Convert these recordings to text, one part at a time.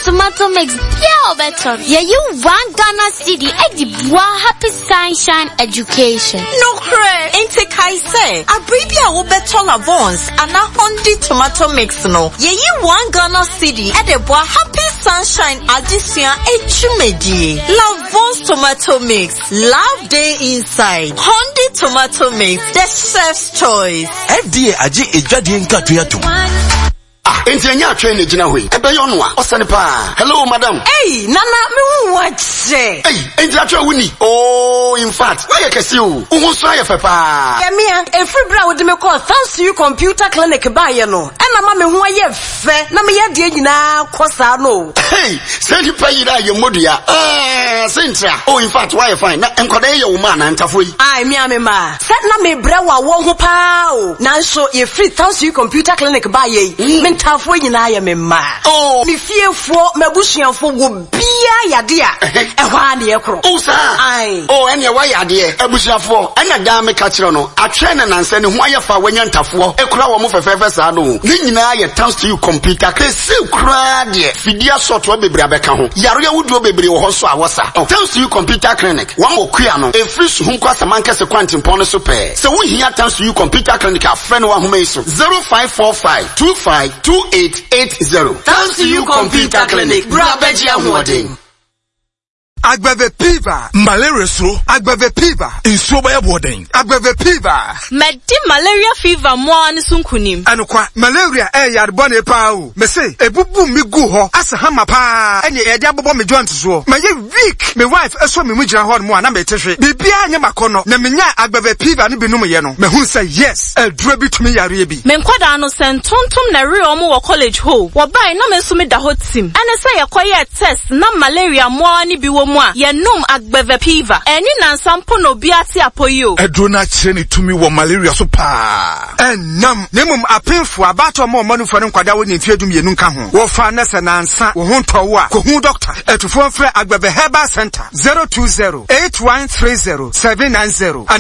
tomato mix. Yeah, better. Yeah, you want Ghana City at the Bois Happy Sunshine Education. No cray, ain't it I say? A baby I will bet all avance and a Hondi tomato mix no. Yeah, you want Ghana City at the Bois Happy Sunshine Addition Echumedi. Lavons tomato mix. Love day inside. Hondi tomato mix. The chef's choice. FDA aji ejadi nka tuyatu. Entianya train ejina hui. Ebe yonwa. Osane pa. Hello madam. Hey, nana me watche. Hey, entiatwa wuni. Oh, in fact, why you kesi o? Unso aye fe pa. Yeah, me every bra would me call thanks to you computer clinic ba ye no. Na ma me ho aye fe. Na me ye de nyina kosa no. Hey, send you pay that your modua. Sentra. Oh, in fact, why you fine? Na enkoda ye wo man antafo yi. Ai me ma. Set na me bra wa wo ho pa o. Na so ye free thanks to you computer clinic ba ye. Mentafo nyina ye me ma. Oh, me fiefo mabusuafo wo bia yade a. Ehwa na ye kro. Oh, sir. Ai. Oh, ene wa yade abusuafo. Ena da me ka kire no. Atwe na nanse ne ho aye fa wanya ntafo. Ekura wo mo fefefe sa no. Ni nyina ye thanks to you computer. Kesi kura de. Fidia software bebre abeka ho. Yaro ya wuduo bebre wo ho so awosa. Thanks to you computer clinic. One okua no. E free so hu kwasa mankese kwanti mpon so pe. Se wo hia thanks to you computer clinic a friend wa homa iso. 0545 252880. Thanks to you computer clinic. Brabeji ahwodin. Agbave Piva, malaria so, Agbave Piva, in Sobaya boarding, Agbave Piva. Medi malaria fever mo ani sunkunim. Anokwa, malaria yard bonne pao. Me say, e bubu mi gu ho, asa hama pa, enye e dia bobo me joint so. Me ye weak, me wife eso me mujira ho mo na me tehwe. Bibia anya makono, na menya Agbave Piva ni binum ye no. Me hu say yes, e duro bi tumi yare bi. Me nkwada no sentontom na re omo wo college ho. Wo bai na me so me da hot team. Ane say yakoye test na malaria mo ani bi wo mu a ye num Agbave Piva. Eni na sampo no bi ate apoyo. Edro na kire ni tumi wo malaria so pa. Enam, nemum apinfo abato mo manufo ne nkwada wo ni mfiedum ye nunka ho. Wo fa na se na ansa wo ho ntowo a ko hu doctor. Etufo mfre Agbave Herbal Center 020-8130-790 and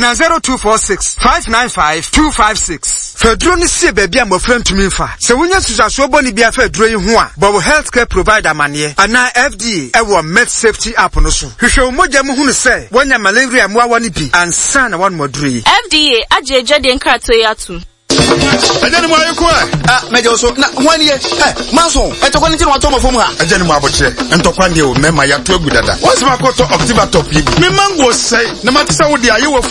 0246-595-256. Fedro ni se bebia mo frentumi mfa. Se wonya susaso boni bia fedro yi ho a, Bobo Healthcare Provider mane ana FDA ewo Med Safety app no so. Hwehwe umoja mu hunu se wonya malaria mo awani bi ansa na wan moduri. FDA ajeje de nkrato yatu. Ajani mo ayeko mejo so na hwani ye maso etokwa ni tinwa to mo fom ha. ajani mo aboche entokwa ndi o mema ya to agudada. What's my quote of October top yi? Me mango say na matisa wo dia ye wo